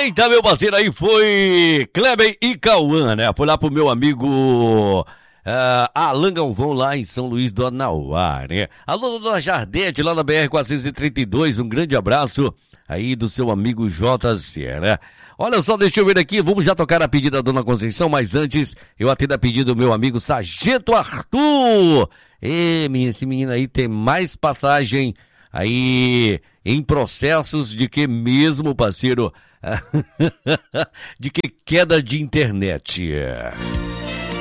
Eita, meu parceiro, aí foi Kleber e Cauã, né? Foi lá pro meu amigo Alan Galvão, lá em São Luís do Anauá, né? Alô, dona Jardete, lá na BR-432, um grande abraço aí do seu amigo JC, né? Olha só, deixa eu ver aqui, vamos já tocar a pedida da dona Conceição, mas antes eu atendo a pedido do meu amigo Sargento Arthur. Esse menino aí tem mais passagem aí em processos de que mesmo, parceiro, de que queda de internet.